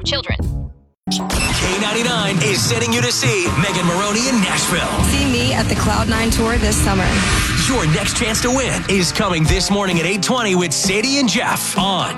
children. K99 is sending you to see Megan Maroney in Nashville. See me at the Cloud9 Tour this summer. Your next chance to win is coming this morning at 8:20 with Sadie and Jeff on